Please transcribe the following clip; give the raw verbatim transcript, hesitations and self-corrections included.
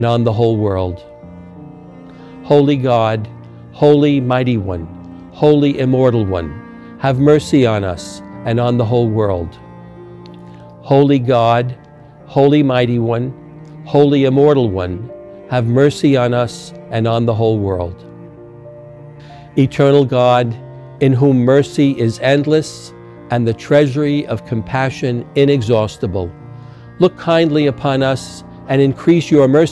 and on the whole world. Holy God, Holy Mighty One, Holy Immortal One, have mercy on us and on the whole world. Holy God, Holy Mighty One, Holy Immortal One, have mercy on us and on the whole world. Eternal God, in whom mercy is endless and the treasury of compassion inexhaustible, look kindly upon us and increase your mercy